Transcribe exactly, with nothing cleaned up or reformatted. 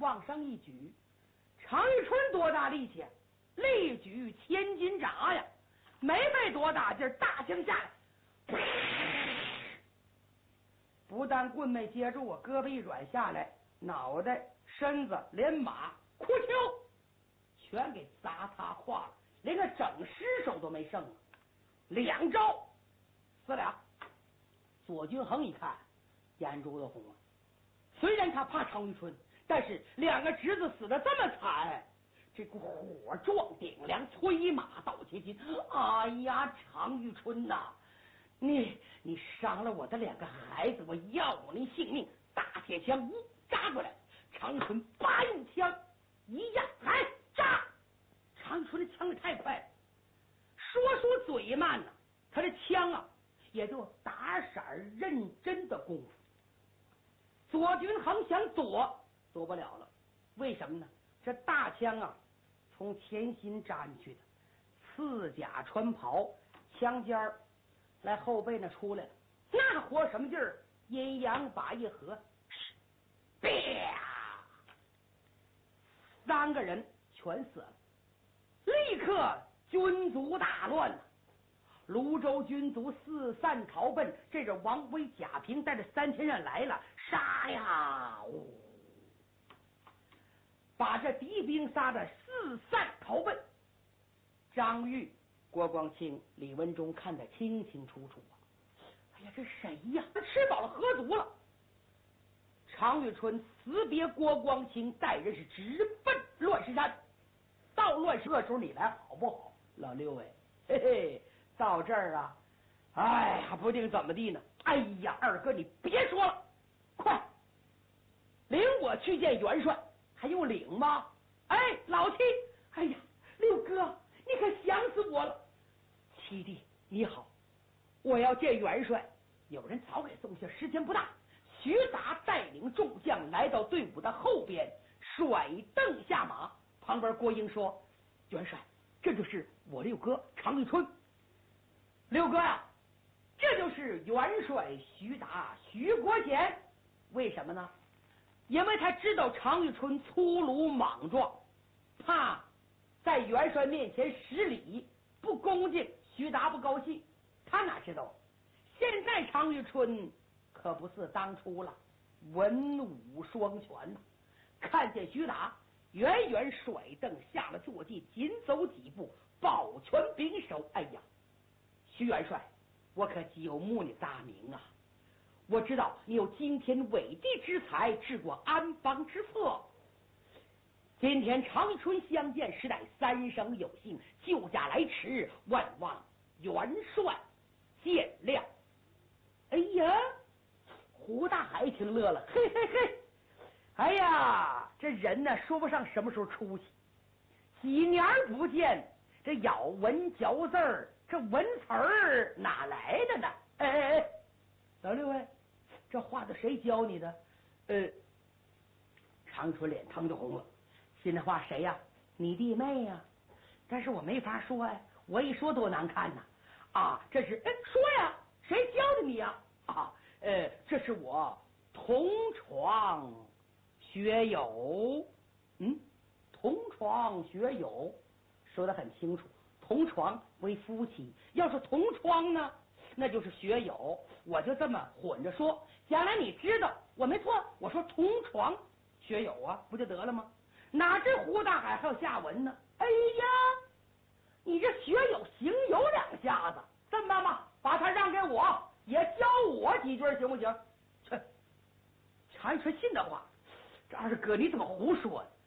往上一举，常遇春多大力气？力举千斤闸呀！没费多大劲儿，大枪下来，不但棍没接住，我胳膊一软下来，脑袋、身子连马哭丘全给砸塌化了，连个整尸首都没剩了。两招死了。左君衡一看，眼珠子红了。虽然他怕常遇春，但是两个侄子死的这么惨，这股火壮顶梁，催马到切金。哎呀，常遇春呐，你你伤了我的两个孩子，我要你性命！大铁枪呜扎过来，常遇春拔用枪一压，来扎！常遇春的枪也太快了，说说嘴慢呢，他的枪啊也就打色认真的功夫。左君衡想躲躲不了了，为什么呢？这大枪啊从前心扎进去的，刺甲穿袍，枪尖儿来后背那出来了，那活什么劲儿？阴阳把一合，啪！三个人全死了，立刻军卒大乱了。泸州军卒四散逃奔，这个王威、贾平带着三千人来了，杀呀！哦，把这敌兵杀的四散逃奔。张玉、郭光清、李文忠看得清清楚楚啊！哎呀，这谁呀？吃饱了喝足了。常遇春辞别郭光清，带人是直奔乱石山。到乱石这时候你来好不好？老六哎，嘿嘿。到这儿啊，哎呀，不定怎么地呢。哎呀，二哥你别说了，快领我去见元帅。还用领吗？哎，老七，哎呀，六哥，你可想死我了。七弟你好，我要见元帅。有人早给送信，时间不大。徐达带领众将来到队伍的后边，甩凳下马。旁边郭英说：“元帅，这就是我六哥常遇春。”六哥呀、啊，这就是元帅徐达，徐国贤。为什么呢？因为他知道常遇春粗鲁莽撞，怕在元帅面前失礼不恭敬，徐达不高兴。他哪知道现在常遇春可不是当初了，文武双全呐、啊。看见徐达，远远甩凳下了坐骑，紧走几步，抱拳拱手。哎呀，徐元帅，我可久慕你大名啊！我知道你有惊天伟地之才，治国安邦之策。今天常遇春相见，实乃三生有幸，救驾来迟，万望元帅见谅。哎呀，胡大海一听乐了，嘿嘿嘿！哎呀，这人呢说不上什么时候出息，几年不见，这咬文嚼字儿，这文词儿哪来的呢？哎哎哎，老六哎，这话都谁教你的？呃，常春脸腾就红了。现在话谁呀？你弟妹呀？但是我没法说呀，我一说多难看呐！啊，这是哎，说呀，谁教的你呀？啊，呃，这是我同床学友。嗯，同床学友，说得很清楚。同床为夫妻，要是同窗呢，那就是学友。我就这么混着说，将来你知道我没错，我说同床学友啊，不就得了吗？哪知胡大海还有下文呢？哎呀，你这学有行有两下子，这么办吧，把他让给我，也教我几句行不行？去，常遇春信的话，这二哥你怎么胡说呢？